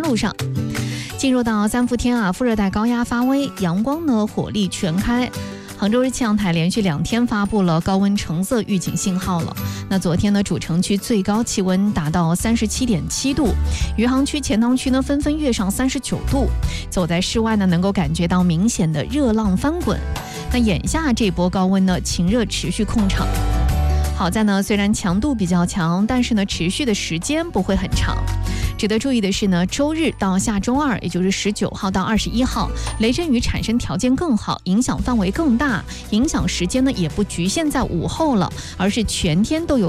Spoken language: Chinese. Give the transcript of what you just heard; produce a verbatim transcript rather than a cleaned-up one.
路上。进入到三伏天啊，副热带高压发威，阳光呢火力全开。杭州日气象台连续两天发布了高温橙色预警信号了。那昨天呢，主城区最高气温达到三十七点七度，余杭区、钱塘区呢纷纷跃上三十九度。走在室外呢，能够感觉到明显的热浪翻滚。那眼下这波高温呢，晴热持续控场。好在呢，虽然强度比较强，但是呢，持续的时间不会很长。值得注意的是呢，周日到下周二，也就是十九号到二十一号，雷阵雨产生条件更好，影响范围更大，影响时间呢也不局限在午后了，而是全天都有